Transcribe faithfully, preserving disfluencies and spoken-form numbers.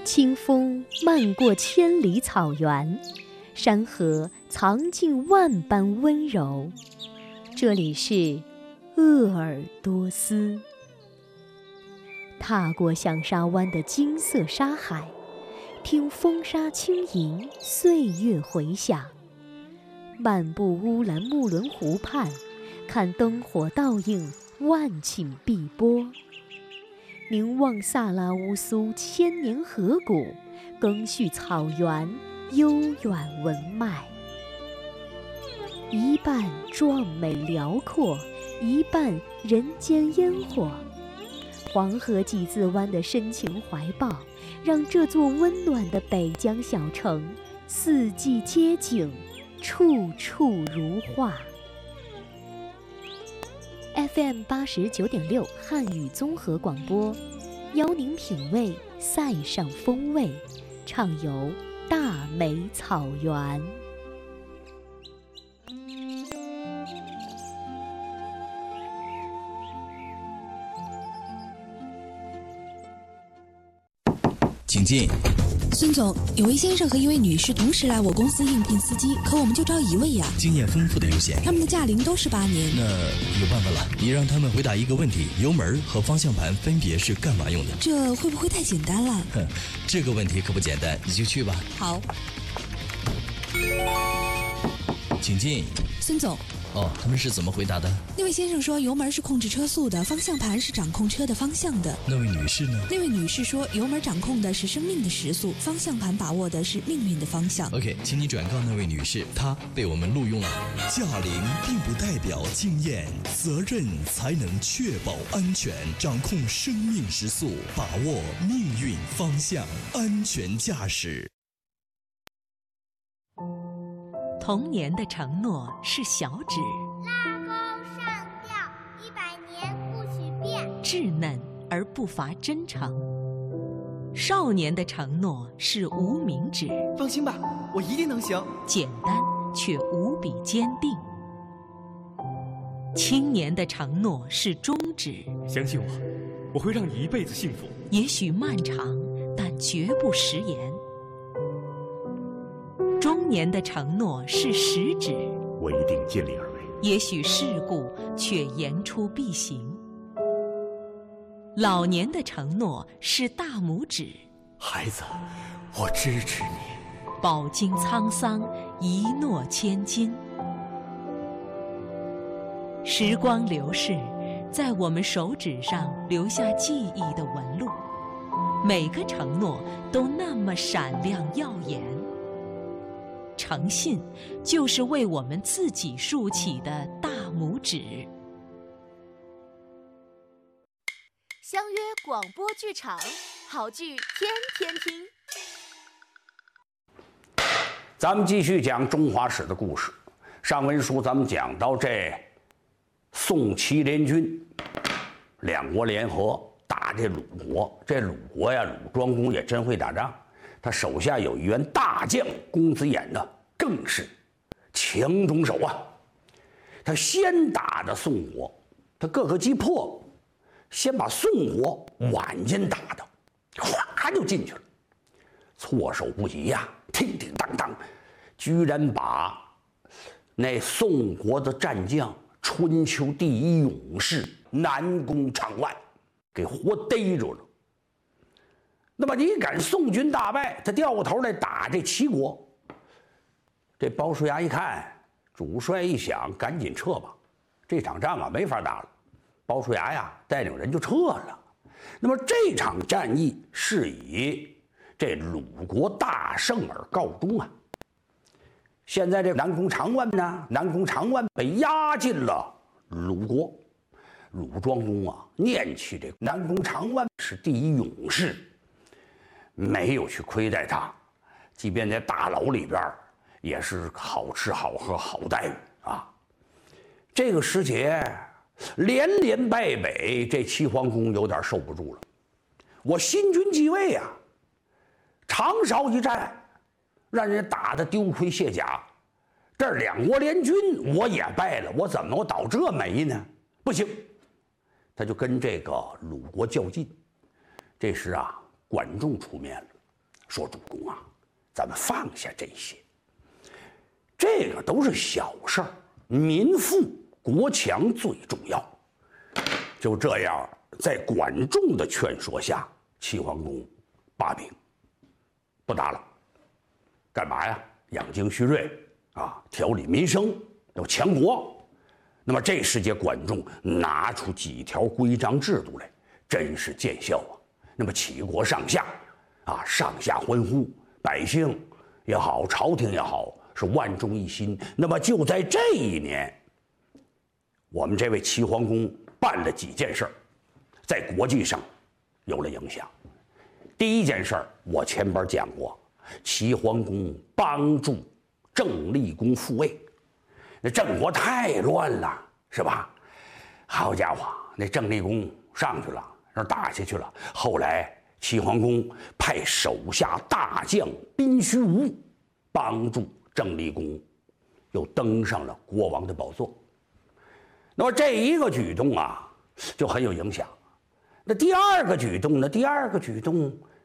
清风漫过千里草原，山河藏进万般温柔。这里是鄂尔多斯。踏过响沙湾的金色沙海，听风沙轻吟，岁月回响。漫步乌兰木伦湖畔，看灯火倒映万顷碧波。凝望萨拉乌苏千年河谷，赓续草原悠远文脉。一半壮美辽阔，一半人间烟火。黄河几字湾的深情怀抱，让这座温暖的北疆小城四季街景，处处如画。F M 八十九点六汉语综合广播，邀您品味塞上风味，畅游大美草原。 请进。 孙总，有位先生和一位女士同时来我公司应聘司机，可我们就招一位呀。 经验丰富的优先。 他们的驾龄都是八年。 那有办法了，你让他们回答一个问题：油门和方向盘分别是干嘛用的？ 这会不会太简单了？ 哼，这个问题可不简单，你就去吧。 好。 请进。 孙总。 哦，他们是怎么回答的？ 那位先生说油门是控制车速的，方向盘是掌控车的方向的。 那位女士呢？ 那位女士说油门掌控的是生命的时速，方向盘把握的是命运的方向。 OK， 请你转告那位女士，她被我们录用了。 驾龄并不代表经验，责任才能确保安全，掌控生命时速，把握命运方向，安全驾驶。 童年的承诺是小指， 拉钩上吊，一百年不许变， 稚嫩而不乏真诚。少年的承诺是无名指， 放心吧，我一定能行。 简单却无比坚定。青年的承诺是中指， 相信我，我会让你一辈子幸福。 也许漫长，但绝不食言。中年的承诺是食指， 我一定尽力而为。 也许世故，却言出必行。老年的承诺是大拇指， 孩子，我支持你。 饱经沧桑，一诺千金。时光流逝，在我们手指上留下记忆的纹路，每个承诺都那么闪亮耀眼。诚信就是为我们自己竖起的大拇指。 相约广播剧场，好剧天天听。 咱们继续讲中华史的故事。上文书咱们讲到这宋齐联军两国联合打这鲁国，这鲁国呀，鲁庄公也真会打仗。他手下有一员大将公子偃呢，更是强中手啊。他先打的宋国，他各个击破，先把宋国晚间打的，哗就进去了。措手不及呀、啊，叮叮当当，居然把那宋国的战将春秋第一勇士南宫长万给活逮住了。那么你敢宋军大败，他掉过头来打这齐国。这鲍叔牙一看，主帅一想，赶紧撤吧，这场仗啊没法打了。鲍叔牙呀带领人就撤了。那么这场战役是以这鲁国大胜而告终啊。现在这南宫长万呢，南宫长万被押进了鲁国。鲁庄公啊念起这南宫长万是第一勇士，没有去亏待他，即便在大牢里边也是好吃好喝好待遇啊。这个时节连连败北，这齐桓公有点受不住了。我新君继位啊，长勺一战让人打得丢盔卸甲，这两国联军我也败了，我怎么我倒这霉呢？不行，他就跟这个鲁国较劲。这时啊，管仲出面了， 说主公啊，咱们放下这些，这个都是小事儿，民富国强最重要。就这样，在管仲的劝说下，齐桓公罢兵，不打了。干嘛呀？养精蓄锐啊，调理民生，要强国。那么这时节，管仲拿出几条规章制度来，真是见效啊。那么齐国上下啊，上下欢呼，百姓也好，朝廷也好，是万众一心。那么就在这一年，我们这位齐桓公办了几件事儿，在国际上有了影响。第一件事儿，我前边讲过，齐桓公帮助郑立公复位。那郑国太乱了，是吧？好家伙，那郑立公上去了，那打下去了。后来齐桓公派手下大将宾虚无帮助郑立公，又登上了国王的宝座。那么这一个举动啊，就很有影响。那第二个举动呢？第二个举动